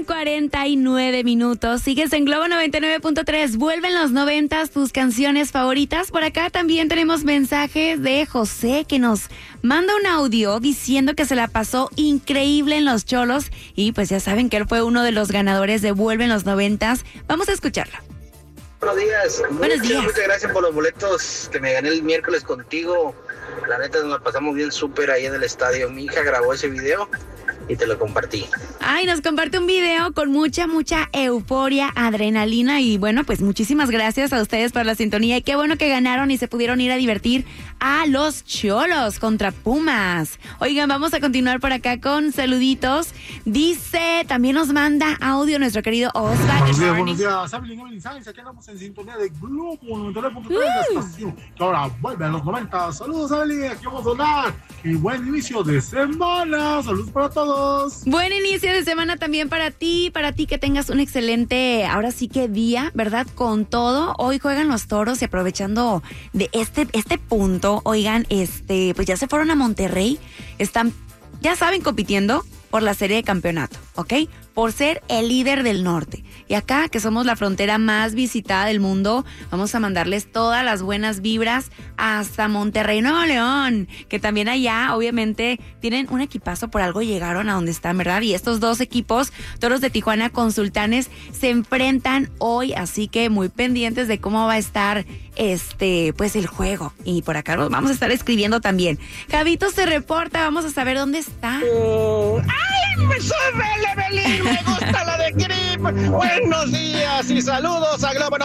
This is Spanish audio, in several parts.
9:49. Sigues en Globo 99.3. Vuelven los 90s, tus canciones favoritas. Por acá también tenemos mensajes de José que nos manda un audio diciendo que se la pasó increíble en Los Cholos. Y pues ya saben que él fue uno de los ganadores de Vuelven los 90s. Vamos a escucharlo. Buenos días. Buenos días. Muchas gracias por los boletos que me gané el miércoles contigo. La neta nos la pasamos bien súper ahí en el estadio. Mi hija grabó ese video y te lo compartí. Ay, nos comparte un video con mucha euforia, adrenalina y bueno, pues muchísimas gracias a ustedes por la sintonía y qué bueno que ganaron y se pudieron ir a divertir a Los Cholos contra Pumas. Oigan, vamos a continuar por acá con saluditos. Dice, también nos manda audio nuestro querido Osvaldo. Buenos días, Evelyn Sáenz, aquí andamos en sintonía de Globo 99.3 la estación, que ahora vuelve a los 90. Saludos, Evelyn, aquí vamos a hablar. Y buen inicio de semana, saludos para todos. Buen inicio de semana también para ti que tengas un excelente, ahora sí que día, ¿verdad? Con todo, hoy juegan los Toros y aprovechando de este punto, oigan, pues ya se fueron a Monterrey, están, ya saben, compitiendo por la serie de campeonato, ¿ok? Por ser el líder del norte. Y acá, que somos la frontera más visitada del mundo, vamos a mandarles todas las buenas vibras hasta Monterrey, Nuevo León, que también allá, obviamente, tienen un equipazo, por algo llegaron a donde están, ¿verdad? Y estos dos equipos, Toros de Tijuana con Sultanes, se enfrentan hoy, así que muy pendientes de cómo va a estar pues el juego. Y por acá nos vamos a estar escribiendo también. Javito se reporta, vamos a saber dónde está. ¡Ay, me sube, Evelyn! ¡Me gusta la de Grip! ¡Buenos días y saludos a Globo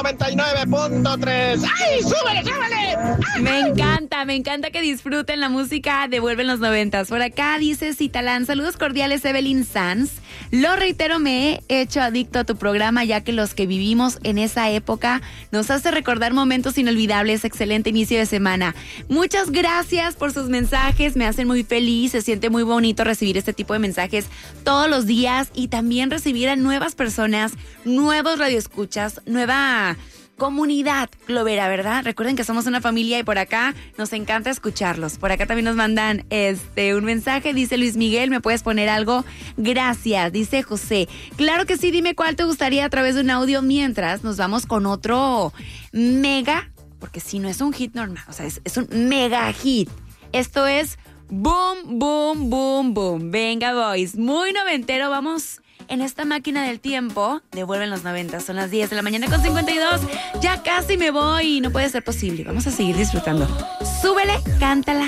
99.3! ¡Ay, súbele! ¡Ay! Me encanta que disfruten la música de Vuelven los 90s. Por acá dice Citalán, saludos cordiales, Evelyn Sanz. Lo reitero, me he hecho adicto a tu programa, ya que los que vivimos en esa época nos hace recordar momentos inolvidables. Excelente inicio de semana. Muchas gracias por sus mensajes, me hacen muy feliz, se siente muy bonito recibir este tipo de mensajes todos los días y también recibir a nuevas personas, nuevos radioescuchas, nueva comunidad globera, ¿verdad? Recuerden que somos una familia y por acá nos encanta escucharlos. Por acá también nos mandan un mensaje, dice Luis Miguel, ¿me puedes poner algo? Gracias, dice José. Claro que sí, dime cuál te gustaría a través de un audio mientras nos vamos con otro mega, porque si no es un hit normal, o sea, es un mega hit. Esto es Boom, Boom, Boom, Boom. Venga, boys, muy noventero, vamos en esta máquina del tiempo. Devuelven los 90, son las 10 de la mañana con 52. Ya casi me voy, no puede ser posible. Vamos a seguir disfrutando. Súbele, cántala.